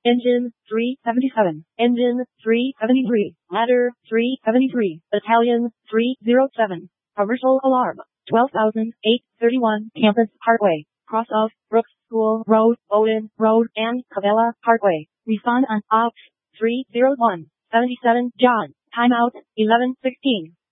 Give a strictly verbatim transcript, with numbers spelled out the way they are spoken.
Engine three seventy-seven. Engine three seventy-three. Ladder three seventy-three. Battalion three oh seven. Commercial alarm. twelve thousand eight hundred thirty-one Campus Parkway. Cross of Brooks School Road, Bowden Road, and Cavella Parkway. Respond on O P S three oh one seventy-seven John. Timeout eleven sixteen.